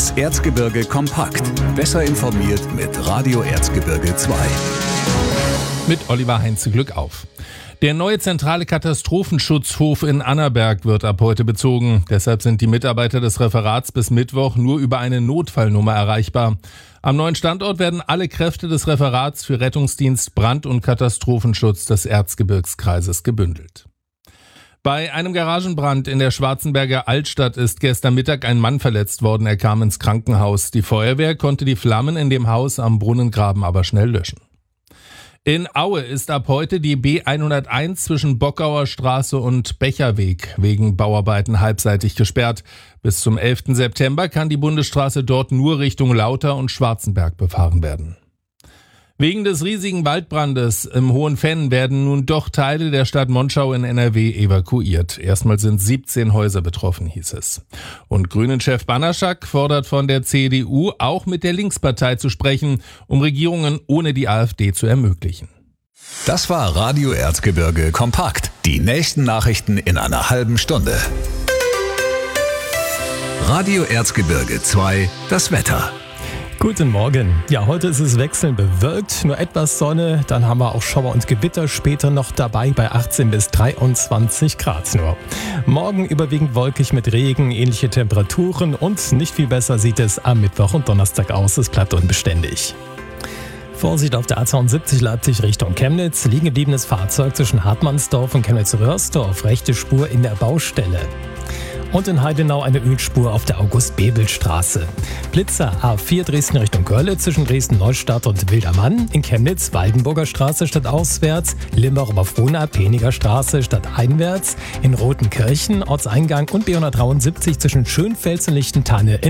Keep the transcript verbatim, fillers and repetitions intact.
Das Erzgebirge kompakt. Besser informiert mit Radio Erzgebirge zwei. Mit Oliver Heinze, Glück auf. Der neue zentrale Katastrophenschutzhof in Annaberg wird ab heute bezogen. Deshalb sind die Mitarbeiter des Referats bis Mittwoch nur über eine Notfallnummer erreichbar. Am neuen Standort werden alle Kräfte des Referats für Rettungsdienst, Brand- und Katastrophenschutz des Erzgebirgskreises gebündelt. Bei einem Garagenbrand in der Schwarzenberger Altstadt ist gestern Mittag ein Mann verletzt worden. Er kam ins Krankenhaus. Die Feuerwehr konnte die Flammen in dem Haus am Brunnengraben aber schnell löschen. In Aue ist ab heute die B hunderteins zwischen Bockauer Straße und Becherweg wegen Bauarbeiten halbseitig gesperrt. Bis zum elften September kann die Bundesstraße dort nur Richtung Lauter und Schwarzenberg befahren werden. Wegen des riesigen Waldbrandes im Hohen Venn werden nun doch Teile der Stadt Monschau in N R W evakuiert. Erstmal sind siebzehn Häuser betroffen, hieß es. Und Grünen-Chef Banaschak fordert von der C D U, auch mit der Linkspartei zu sprechen, um Regierungen ohne die AfD zu ermöglichen. Das war Radio Erzgebirge kompakt. Die nächsten Nachrichten in einer halben Stunde. Radio Erzgebirge zwei, das Wetter. Guten Morgen. Ja, heute ist es wechselnd bewölkt, nur etwas Sonne, dann haben wir auch Schauer und Gewitter später noch dabei bei achtzehn bis dreiundzwanzig Grad nur. Morgen überwiegend wolkig mit Regen, ähnliche Temperaturen und nicht viel besser sieht es am Mittwoch und Donnerstag aus, es bleibt unbeständig. Vorsicht auf der A zweiundsiebzig Leipzig Richtung Chemnitz, liegen gebliebenes Fahrzeug zwischen Hartmannsdorf und Chemnitz-Röhrsdorf, rechte Spur in der Baustelle. Und in Heidenau eine Ölspur auf der August-Bebel-Straße. Blitzer A vier Dresden Richtung Görlitz zwischen Dresden-Neustadt und Wildermann. In Chemnitz Waldenburger Straße statt auswärts. Limburg-Oberfrohna Peniger Straße statt einwärts. In Rotenkirchen Ortseingang und B hundertdreiundsiebzig zwischen Schönfels und Lichtentanne.